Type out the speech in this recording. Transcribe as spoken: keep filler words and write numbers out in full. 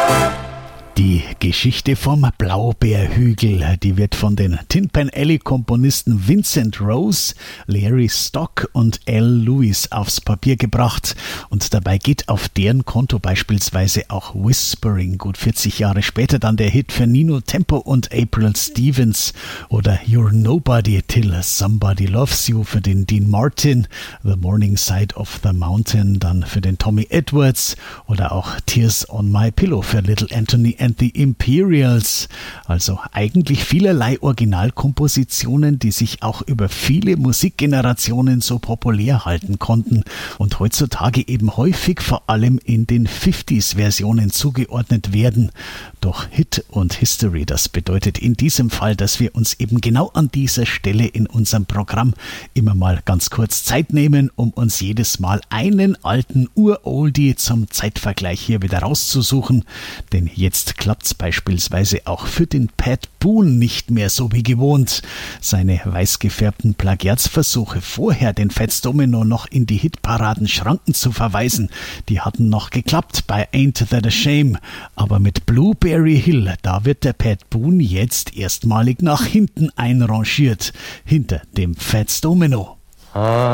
Die Geschichte vom Blaubeerhügel, die wird von den Tin Pan Alley-Komponisten Vincent Rose, Larry Stock und Al Lewis aufs Papier gebracht. Und dabei geht auf deren Konto beispielsweise auch Whispering, gut vierzig Jahre später dann der Hit für Nino Tempo und April Stevens, oder You're Nobody Till Somebody Loves You für den Dean Martin, The Morning Side of the Mountain dann für den Tommy Edwards, oder auch Tears on My Pillow für Little Anthony and the Imperials. Also eigentlich vielerlei Originalkompositionen, die sich auch über viele Musikgenerationen so populär halten konnten und heutzutage eben häufig vor allem in den fünfziger-Versionen zugeordnet werden. Doch Hit und History, das bedeutet in diesem Fall, dass wir uns eben genau an dieser Stelle in unserem Programm immer mal ganz kurz Zeit nehmen, um uns jedes Mal einen alten Uroldie zum Zeitvergleich hier wieder rauszusuchen. Denn jetzt klappt's beispielsweise auch für den Pat Boone nicht mehr so wie gewohnt. Seine weiß gefärbten Plagiatsversuche, vorher den Fats Domino noch in die Hitparaden Schranken zu verweisen, die hatten noch geklappt bei Ain't That a Shame. Aber mit Blueberry Hill, da wird der Pat Boone jetzt erstmalig nach hinten einrangiert, hinter dem Fats Domino.